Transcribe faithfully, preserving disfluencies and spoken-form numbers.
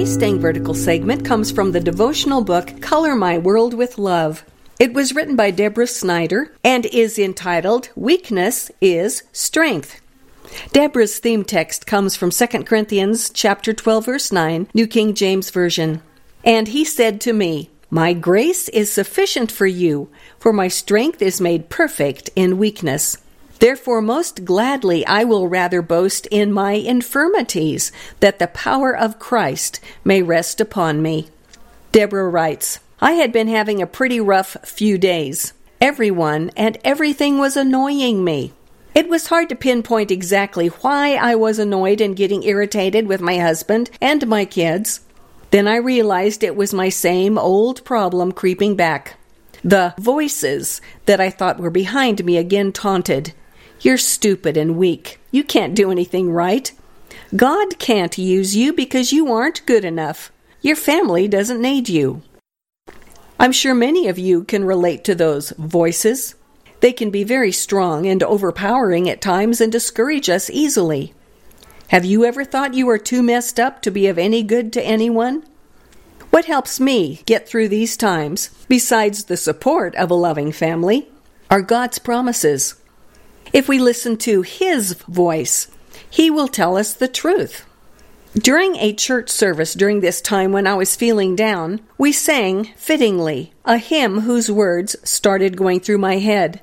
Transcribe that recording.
Today's Staying Vertical segment comes from the devotional book, Color My World with Love. It was written by Deborah Snyder and is entitled, Weakness is Strength. Deborah's theme text comes from Second Corinthians chapter twelve, verse nine, New King James Version. And he said to me, My grace is sufficient for you, for my strength is made perfect in weakness. Therefore most gladly I will rather boast in my infirmities, that the power of Christ may rest upon me. Deborah writes, I had been having a pretty rough few days. Everyone and everything was annoying me. It was hard to pinpoint exactly why I was annoyed and getting irritated with my husband and my kids. Then I realized it was my same old problem creeping back. The voices that I thought were behind me again taunted. You're stupid and weak. You can't do anything right. God can't use you because you aren't good enough. Your family doesn't need you. I'm sure many of you can relate to those voices. They can be very strong and overpowering at times and discourage us easily. Have you ever thought you are too messed up to be of any good to anyone? What helps me get through these times, besides the support of a loving family, are God's promises. If we listen to His voice, He will tell us the truth. During a church service during this time when I was feeling down, we sang, fittingly, a hymn whose words started going through my head.